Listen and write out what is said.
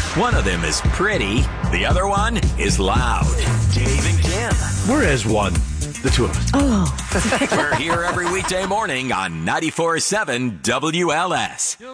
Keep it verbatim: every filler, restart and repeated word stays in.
One of them is pretty. The other one is loud. Dave and Kim. We're as one, the two of us. Oh. We're here every weekday morning on ninety-four point seven W L S.